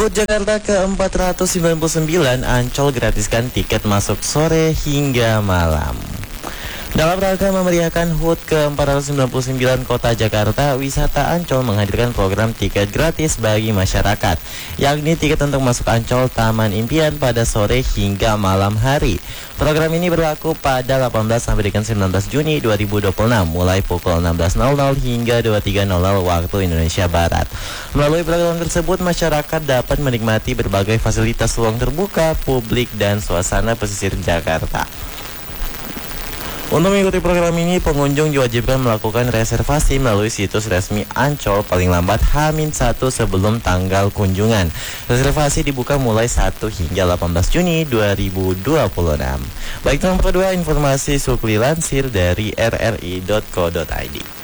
HUT Jakarta ke-499 Ancol gratiskan tiket masuk sore hingga malam. Dalam rangka memeriahkan HUT ke-499 Kota Jakarta, Wisata Ancol menghadirkan program tiket gratis bagi masyarakat, yakni tiket untuk masuk Ancol Taman Impian pada sore hingga malam hari. Program ini berlaku pada 18 sampai dengan 19 Juni 2026, mulai pukul 16.00 hingga 23.00 waktu Indonesia Barat. Melalui program tersebut, masyarakat dapat menikmati berbagai fasilitas ruang terbuka, publik, dan suasana pesisir Jakarta. Untuk mengikuti program ini, pengunjung diwajibkan melakukan reservasi melalui situs resmi Ancol paling lambat H-1 sebelum tanggal kunjungan. Reservasi dibuka mulai 1 hingga 18 Juni 2026. Baik, nomor kedua, informasi Sukli lansir dari rri.co.id.